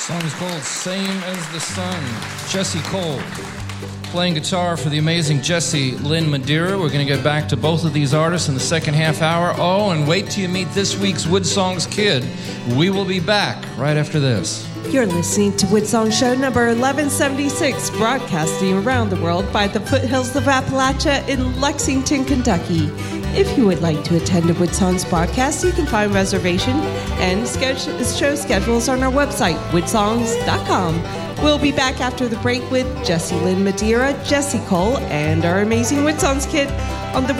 Song is called Same as the Sun. Jesse Cole playing guitar for the amazing Jessie Lynn Madeira. We're going to get back to both of these artists in the second half hour. Oh, and wait till you meet this week's Woodsongs kid. We will be back right after this. You're listening to Woodsong Show number 1176, broadcasting around the world by the foothills of Appalachia in Lexington, Kentucky. If you would like to attend a Woodsongs broadcast, you can find reservation and show schedules on our website, woodsongs.com. We'll be back after the break with Jessie Lynn Madeira, Jesse Cole, and our amazing Woodsongs kid on the